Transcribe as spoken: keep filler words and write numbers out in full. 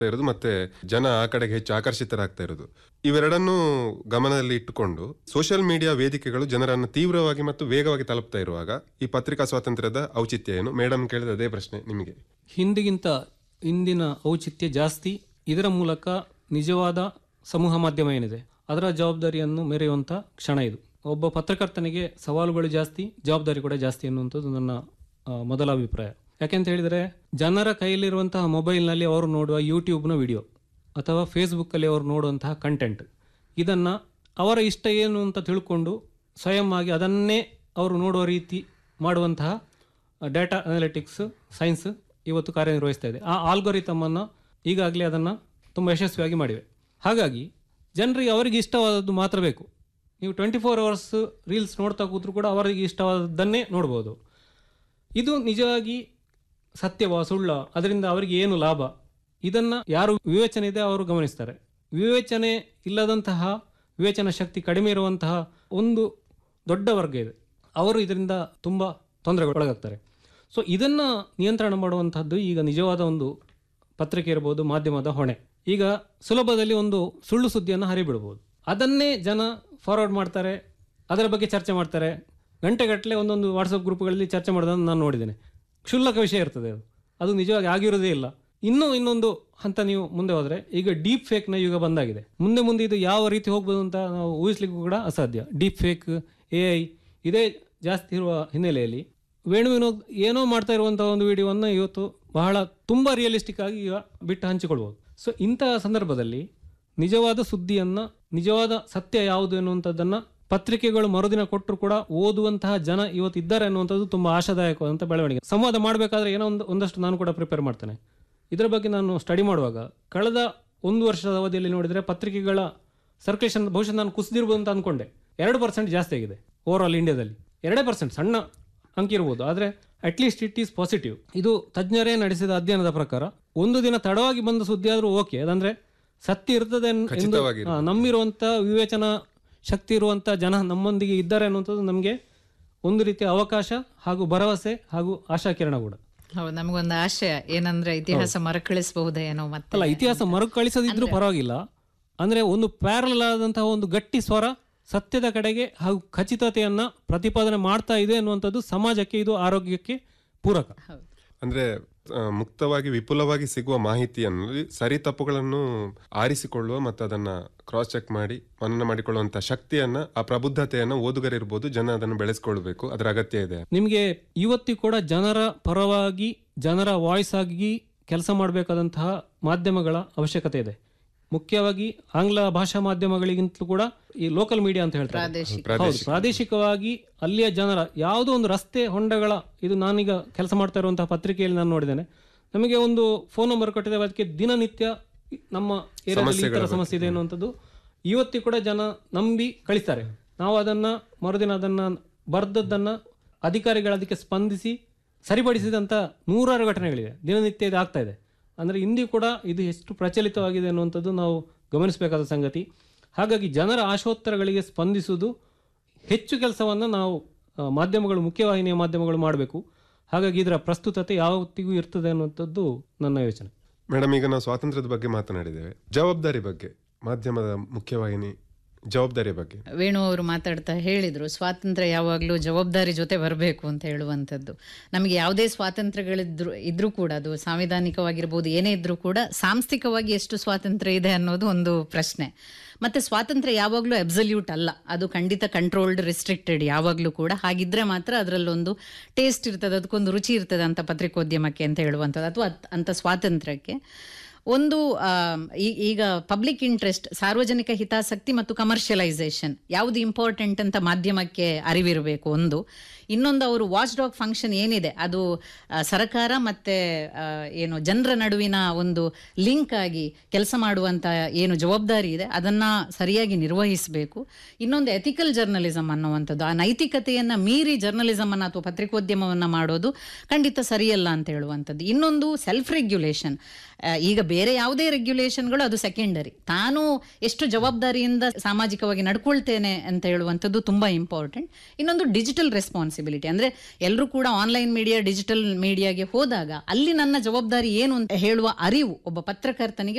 ಇರೋದು ಮತ್ತೆ ಜನ ಆ ಕಡೆಗೆ ಹೆಚ್ಚು ಆಕರ್ಷಿತರಾಗ್ತಾ ಇರೋದು. ಇವೆರಡನ್ನೂ ಗಮನದಲ್ಲಿ ಇಟ್ಟುಕೊಂಡು ಸೋಷಿಯಲ್ ಮೀಡಿಯಾ ವೇದಿಕೆಗಳು ಜನರನ್ನು ತೀವ್ರವಾಗಿ ಮತ್ತು ವೇಗವಾಗಿ ತಲುಪ್ತಾ ಇರುವಾಗ ಈ ಪತ್ರಿಕಾ ಸ್ವಾತಂತ್ರ್ಯದ ಔಚಿತ್ಯ ಏನು? ಮೇಡಮ್ ಕೇಳಿದ ಅದೇ ಪ್ರಶ್ನೆ ನಿಮಗೆ. ಹಿಂದಿಗಿಂತ ಇಂದಿನ ಔಚಿತ್ಯ ಜಾಸ್ತಿ. ಇದರ ಮೂಲಕ ನಿಜವಾದ ಸಮೂಹ ಮಾಧ್ಯಮ ಏನಿದೆ ಅದರ ಜವಾಬ್ದಾರಿಯನ್ನು ಮೆರೆಯುವಂಥ ಕ್ಷಣ ಇದು. ಒಬ್ಬ ಪತ್ರಕರ್ತನಿಗೆ ಸವಾಲುಗಳು ಜಾಸ್ತಿ, ಜವಾಬ್ದಾರಿ ಕೂಡ ಜಾಸ್ತಿ ಅನ್ನುವಂಥದ್ದು ನನ್ನ ಮೊದಲ ಅಭಿಪ್ರಾಯ. ಯಾಕೆಂತ ಹೇಳಿದರೆ, ಜನರ ಕೈಯಲ್ಲಿರುವಂತಹ ಮೊಬೈಲ್ನಲ್ಲಿ ಅವರು ನೋಡುವ ಯೂಟ್ಯೂಬ್ನ ವಿಡಿಯೋ ಅಥವಾ ಫೇಸ್ಬುಕ್ಕಲ್ಲಿ ಅವರು ನೋಡುವಂತಹ ಕಂಟೆಂಟ್, ಇದನ್ನು ಅವರ ಇಷ್ಟ ಏನು ಅಂತ ತಿಳ್ಕೊಂಡು ಸ್ವಯಂ ಆಗಿ ಅದನ್ನೇ ಅವರು ನೋಡುವ ರೀತಿ ಮಾಡುವಂತಹ ಡೇಟಾ ಅನಾಲಿಟಿಕ್ಸ್ ಸೈನ್ಸ್ ಇವತ್ತು ಕಾರ್ಯನಿರ್ವಹಿಸ್ತಾ ಇದೆ. ಆ ಆಲ್ಗೊರಿಥಮನ್ನು ಈಗಾಗಲೇ ಅದನ್ನು ತುಂಬ ಯಶಸ್ವಿಯಾಗಿ ಮಾಡಿವೆ. ಹಾಗಾಗಿ ಜನರಿಗೆ ಅವರಿಗೆ ಇಷ್ಟವಾದದ್ದು ಮಾತ್ರ ಬೇಕು. ನೀವು ಟ್ವೆಂಟಿ ಫೋರ್ ಅವರ್ಸ್ ರೀಲ್ಸ್ ನೋಡ್ತಾ ಕೂತ್ರೂ ಕೂಡ ಅವರಿಗೆ ಇಷ್ಟವಾದದ್ದನ್ನೇ ನೋಡ್ಬೋದು. ಇದು ನಿಜವಾಗಿ ಸತ್ಯವಾ ಸುಳ್ಳ, ಅದರಿಂದ ಅವರಿಗೆ ಏನು ಲಾಭ, ಇದನ್ನು ಯಾರು ವಿವೇಚನೆ ಇದೆ ಅವರು ಗಮನಿಸ್ತಾರೆ. ವಿವೇಚನೆ ಇಲ್ಲದಂತಹ, ವಿವೇಚನಾ ಶಕ್ತಿ ಕಡಿಮೆ ಇರುವಂತಹ ಒಂದು ದೊಡ್ಡ ವರ್ಗ ಇದೆ, ಅವರು ಇದರಿಂದ ತುಂಬ ತೊಂದರೆಗೊಳಗಾಗ್ತಾರೆ. ಸೊ ಇದನ್ನು ನಿಯಂತ್ರಣ ಮಾಡುವಂಥದ್ದು ಈಗ ನಿಜವಾದ ಒಂದು ಪತ್ರಿಕೆ ಇರ್ಬೋದು, ಮಾಧ್ಯಮದ ಹೊಣೆ. ಈಗ ಸುಲಭದಲ್ಲಿ ಒಂದು ಸುಳ್ಳು ಸುದ್ದಿಯನ್ನು ಹರಿಬಿಡ್ಬೋದು, ಅದನ್ನೇ ಜನ ಫಾರ್ವರ್ಡ್ ಮಾಡ್ತಾರೆ, ಅದರ ಬಗ್ಗೆ ಚರ್ಚೆ ಮಾಡ್ತಾರೆ. ಗಂಟೆಗಟ್ಟಲೆ ಒಂದೊಂದು ವಾಟ್ಸಪ್ ಗ್ರೂಪ್ಗಳಲ್ಲಿ ಚರ್ಚೆ ಮಾಡೋದನ್ನು ನಾನು ನೋಡಿದ್ದೇನೆ. ಕ್ಷುಲ್ಲಕ ವಿಷಯ ಇರ್ತದೆ, ಅದು ಅದು ನಿಜವಾಗಿ ಆಗಿರೋದೇ ಇಲ್ಲ. ಇನ್ನೂ ಇನ್ನೊಂದು ಹಂತ ನೀವು ಮುಂದೆ ಹೋದರೆ, ಈಗ ಡೀಪ್ ಫೇಕ್ನ ಯುಗ ಬಂದಾಗಿದೆ. ಮುಂದೆ ಮುಂದೆ ಇದು ಯಾವ ರೀತಿ ಹೋಗ್ಬೋದು ಅಂತ ನಾವು ಊಹಿಸ್ಲಿಕ್ಕೂ ಕೂಡ ಅಸಾಧ್ಯ. ಡೀಪ್ ಫೇಕ್, ಎ ಐ ಇದೇ ಜಾಸ್ತಿ ಇರುವ ಹಿನ್ನೆಲೆಯಲ್ಲಿ ವೇಣು ವಿನೋದ್ ಏನೋ ಮಾಡ್ತಾ ಇರುವಂಥ ಒಂದು ವಿಡಿಯೋವನ್ನು ಇವತ್ತು ಬಹಳ ತುಂಬ ರಿಯಲಿಸ್ಟಿಕ್ ಆಗಿ ಈಗ ಬಿಟ್ಟು ಹಂಚಿಕೊಳ್ಬೋದು. ಸೊ ಇಂತಹ ಸಂದರ್ಭದಲ್ಲಿ ನಿಜವಾದ ಸುದ್ದಿಯನ್ನು, ನಿಜವಾದ ಸತ್ಯ ಯಾವುದು ಎನ್ನುವಂಥದ್ದನ್ನು ಪತ್ರಿಕೆಗಳು ಮರುದಿನ ಕೊಟ್ಟರು ಕೂಡ ಓದುವಂತಹ ಜನ ಇವತ್ತು ಇದ್ದಾರೆ ಅನ್ನುವಂಥದ್ದು ತುಂಬ ಆಶಾದಾಯಕವಾದಂಥ ಬೆಳವಣಿಗೆ. ಸಂವಾದ ಮಾಡಬೇಕಾದ್ರೆ ಏನೋ ಒಂದು ಒಂದಷ್ಟು ನಾನು ಕೂಡ ಪ್ರಿಪೇರ್ ಮಾಡ್ತೇನೆ. ಇದರ ಬಗ್ಗೆ ನಾನು ಸ್ಟಡಿ ಮಾಡುವಾಗ ಕಳೆದ ಒಂದು ವರ್ಷದ ಅವಧಿಯಲ್ಲಿ ನೋಡಿದರೆ ಪತ್ರಿಕೆಗಳ ಸರ್ಕ್ಯುಲೇಷನ್ ಬಹುಶಃ ನಾನು ಕುಸಿದಿರ್ಬೋದು ಅಂತ ಅಂದ್ಕೊಂಡೆ. ಎರಡು ಪರ್ಸೆಂಟ್ ಜಾಸ್ತಿ ಆಗಿದೆ ಓವರ್ ಆಲ್ ಇಂಡಿಯಾದಲ್ಲಿ. ಎರಡೇ ಪರ್ಸೆಂಟ್, ಸಣ್ಣ ಅಂಕಿ ಇರ್ಬೋದು, ಆದರೆ ಅಟ್ಲೀಸ್ಟ್ ಇಟ್ ಈಸ್ ಪಾಸಿಟಿವ್. ಇದು ತಜ್ಞರೇ ನಡೆಸಿದ ಅಧ್ಯಯನದ ಪ್ರಕಾರ ಒಂದು ದಿನ ತಡವಾಗಿ ಬಂದ ಸುದ್ದಿ ಆದರೂ ಓಕೆ, ಅದಂದ್ರೆ ಸತ್ಯ ಇರ್ತದೆ ಎಂದು ನಂಬಿರುವಂಥ ವಿವೇಚನಾ ಶಕ್ತಿ ಇರುವಂಥ ಜನ ನಮ್ಮೊಂದಿಗೆ ಇದ್ದಾರೆ ಅನ್ನುವಂಥದ್ದು ನಮಗೆ ಒಂದು ರೀತಿಯ ಅವಕಾಶ ಹಾಗೂ ಭರವಸೆ ಹಾಗೂ ಆಶಾಕಿರಣ ಕೂಡ. ಹೌದು, ನಮಗೊಂದು ಆಶಯ ಏನಂದ್ರೆ ಇತಿಹಾಸ ಮರುಕಳಿಸಬಹುದೇ ಏನೋ. ಮತ್ತೆ ಅಲ್ಲ, ಇತಿಹಾಸ ಮರುಕಳಿಸದಿದ್ರೂ ಪರವಾಗಿಲ್ಲ, ಅಂದ್ರೆ ಒಂದು ಪ್ಯಾರಲ್ ಆದಂತಹ ಒಂದು ಗಟ್ಟಿ ಸ್ವರ ಸತ್ಯದ ಕಡೆಗೆ ಹಾಗೂ ಖಚಿತತೆಯನ್ನ ಪ್ರತಿಪಾದನೆ ಮಾಡ್ತಾ ಇದೆ ಅನ್ನುವಂಥದ್ದು ಸಮಾಜಕ್ಕೆ, ಇದು ಆರೋಗ್ಯಕ್ಕೆ ಪೂರಕ. ಅಂದ್ರೆ ಮುಕ್ತವಾಗಿ ವಿಪುಲವಾಗಿ ಸಿಗುವ ಮಾಹಿತಿಯನ್ನು ಸರಿ ತಪ್ಪುಗಳನ್ನು ಆರಿಸಿಕೊಳ್ಳುವ ಮತ್ತು ಅದನ್ನ ಕ್ರಾಸ್ ಚೆಕ್ ಮಾಡಿ ಮನನ ಮಾಡಿಕೊಳ್ಳುವಂತ ಶಕ್ತಿಯನ್ನ, ಆ ಪ್ರಬುದ್ಧತೆಯನ್ನ ಓದುಗರಿರ್ಬೋದು ಜನ ಅದನ್ನು ಬೆಳೆಸ್ಕೊಳ್ಬೇಕು, ಅದರ ಅಗತ್ಯ ಇದೆ. ನಿಮಗೆ ಇವತ್ತಿ ಕೂಡ ಜನರ ಪರವಾಗಿ, ಜನರ ವಾಯ್ಸ್ ಆಗಿ ಕೆಲಸ ಮಾಡಬೇಕಾದಂತಹ ಮಾಧ್ಯಮಗಳ ಅವಶ್ಯಕತೆ ಇದೆ. ಮುಖ್ಯವಾಗಿ ಆಂಗ್ಲ ಭಾಷಾ ಮಾಧ್ಯಮಗಳಿಗಿಂತಲೂ ಕೂಡ ಈ ಲೋಕಲ್ ಮೀಡಿಯಾ ಅಂತ ಹೇಳ್ತಾರೆ, ಹೌದು, ಪ್ರಾದೇಶಿಕವಾಗಿ ಅಲ್ಲಿಯ ಜನರ ಯಾವುದೋ ಒಂದು ರಸ್ತೆ ಹೊಂಡಗಳ, ಇದು ನಾನೀಗ ಕೆಲಸ ಮಾಡ್ತಾ ಇರುವಂತಹ ಪತ್ರಿಕೆಯಲ್ಲಿ ನಾನು ನೋಡಿದ್ದೇನೆ, ನಮಗೆ ಒಂದು ಫೋನ್ ನಂಬರ್ ಕೊಟ್ಟಿದ್ದೇವೆ, ಅದಕ್ಕೆ ದಿನನಿತ್ಯ ನಮ್ಮ ಏರಿಯಾದಲ್ಲಿ ಈ ಥರ ಸಮಸ್ಯೆ ಇದೆ ಅನ್ನುವಂಥದ್ದು ಇವತ್ತಿ ಕೂಡ ಜನ ನಂಬಿ ಕಳಿಸ್ತಾರೆ. ನಾವು ಅದನ್ನ ಮರುದಿನ ಅದನ್ನ ಬರ್ದದ್ದನ್ನ ಅಧಿಕಾರಿಗಳು ಅದಕ್ಕೆ ಸ್ಪಂದಿಸಿ ಸರಿಪಡಿಸಿದಂಥ ನೂರಾರು ಘಟನೆಗಳಿವೆ, ದಿನನಿತ್ಯ ಇದು ಆಗ್ತಾ ಇದೆ. ಅಂದರೆ ಇಂದಿಗೂ ಕೂಡ ಇದು ಎಷ್ಟು ಪ್ರಚಲಿತವಾಗಿದೆ ಅನ್ನುವಂಥದ್ದು ನಾವು ಗಮನಿಸಬೇಕಾದ ಸಂಗತಿ. ಹಾಗಾಗಿ ಜನರ ಆಶೋತ್ತರಗಳಿಗೆ ಸ್ಪಂದಿಸುವುದು ಹೆಚ್ಚು ಕೆಲಸವನ್ನು ನಾವು ಮಾಧ್ಯಮಗಳು, ಮುಖ್ಯವಾಹಿನಿಯ ಮಾಧ್ಯಮಗಳು ಮಾಡಬೇಕು. ಹಾಗಾಗಿ ಇದರ ಪ್ರಸ್ತುತತೆ ಯಾವತ್ತಿಗೂ ಇರ್ತದೆ ಅನ್ನುವಂಥದ್ದು ನನ್ನ ಯೋಚನೆ. ಮೇಡಮ್, ಈಗ ನಾವು ಸ್ವಾತಂತ್ರ್ಯದ ಬಗ್ಗೆ ಮಾತನಾಡಿದ್ದೇವೆ, ಜವಾಬ್ದಾರಿ ಬಗ್ಗೆ, ಮಾಧ್ಯಮದ ಮುಖ್ಯವಾಹಿನಿ ಜವಾಬ್ದಾರಿ ಬಗ್ಗೆ ವೇಣು ಅವರು ಮಾತಾಡ್ತಾ ಹೇಳಿದ್ರು, ಸ್ವಾತಂತ್ರ್ಯ ಯಾವಾಗಲೂ ಜವಾಬ್ದಾರಿ ಜೊತೆ ಬರಬೇಕು ಅಂತ ಹೇಳುವಂಥದ್ದು. ನಮಗೆ ಯಾವುದೇ ಸ್ವಾತಂತ್ರ್ಯಗಳಿದ್ರು ಇದ್ರೂ ಕೂಡ, ಅದು ಸಾಂವಿಧಾನಿಕವಾಗಿರ್ಬೋದು, ಏನೇ ಇದ್ರೂ ಕೂಡ ಸಾಂಸ್ಥಿಕವಾಗಿ ಎಷ್ಟು ಸ್ವಾತಂತ್ರ್ಯ ಇದೆ ಅನ್ನೋದು ಒಂದು ಪ್ರಶ್ನೆ. ಮತ್ತೆ ಸ್ವಾತಂತ್ರ್ಯ ಯಾವಾಗಲೂ ಅಬ್ಸಲ್ಯೂಟ್ ಅಲ್ಲ, ಅದು ಖಂಡಿತ ಕಂಟ್ರೋಲ್ಡ್, ರಿಸ್ಟ್ರಿಕ್ಟೆಡ್ ಯಾವಾಗಲೂ ಕೂಡ. ಹಾಗಿದ್ರೆ ಮಾತ್ರ ಅದರಲ್ಲೊಂದು ಟೇಸ್ಟ್ ಇರ್ತದೆ, ಅದಕ್ಕೊಂದು ರುಚಿ ಇರ್ತದೆ ಅಂತ ಪತ್ರಿಕೋದ್ಯಮಕ್ಕೆ ಅಂತ ಹೇಳುವಂಥದ್ದು, ಅಥವಾ ಅಂಥ ಸ್ವಾತಂತ್ರ್ಯಕ್ಕೆ. ಒಂದು ಈಗ ಪಬ್ಲಿಕ್ ಇಂಟ್ರೆಸ್ಟ್, ಸಾರ್ವಜನಿಕ ಹಿತಾಸಕ್ತಿ ಮತ್ತು ಕಮರ್ಷಿಯಲೈಸೇಷನ್ ಯಾವುದು ಇಂಪಾರ್ಟೆಂಟ್ ಅಂತ ಮಾಧ್ಯಮಕ್ಕೆ ಅರಿವಿರಬೇಕು ಒಂದು. ಇನ್ನೊಂದು, ಅವರು ವಾಚ್ ಡಾಗ್ ಫಂಕ್ಷನ್ ಏನಿದೆ ಅದು ಸರ್ಕಾರ ಮತ್ತು ಏನು ಜನರ ನಡುವಿನ ಒಂದು ಲಿಂಕ್ ಆಗಿ ಕೆಲಸ ಮಾಡುವಂಥ ಏನು ಜವಾಬ್ದಾರಿ ಇದೆ ಅದನ್ನು ಸರಿಯಾಗಿ ನಿರ್ವಹಿಸಬೇಕು. ಇನ್ನೊಂದು ಎಥಿಕಲ್ ಜರ್ನಲಿಸಮ್ ಅನ್ನುವಂಥದ್ದು, ಆ ನೈತಿಕತೆಯನ್ನು ಮೀರಿ ಜರ್ನಲಿಸಮನ್ನು ಅಥವಾ ಪತ್ರಿಕೋದ್ಯಮವನ್ನು ಮಾಡೋದು ಖಂಡಿತ ಸರಿಯಲ್ಲ ಅಂತ ಹೇಳುವಂಥದ್ದು. ಇನ್ನೊಂದು ಸೆಲ್ಫ್ ರೆಗ್ಯುಲೇಷನ್. ಆ, ಈಗ ಬೇರೆ ಯಾವುದೇ ರೆಗ್ಯುಲೇಷನ್ಗಳು ಅದು ಸೆಕೆಂಡರಿ. ತಾನು ಎಷ್ಟು ಜವಾಬ್ದಾರಿಯಿಂದ ಸಾಮಾಜಿಕವಾಗಿ ನಡ್ಕೊಳ್ತೇನೆ ಅಂತ ಹೇಳುವಂಥದ್ದು ತುಂಬಾ ಇಂಪಾರ್ಟೆಂಟ್. ಇನ್ನೊಂದು ಡಿಜಿಟಲ್ ರೆಸ್ಪಾನ್ಸಿಬಿಲಿಟಿ, ಅಂದ್ರೆ ಎಲ್ಲರೂ ಕೂಡ ಆನ್ಲೈನ್ ಮೀಡಿಯಾ, ಡಿಜಿಟಲ್ ಮೀಡಿಯಾಗೆ ಹೋದಾಗ ಅಲ್ಲಿ ನನ್ನ ಜವಾಬ್ದಾರಿ ಏನು ಅಂತ ಹೇಳುವ ಅರಿವು ಒಬ್ಬ ಪತ್ರಕರ್ತನಿಗೆ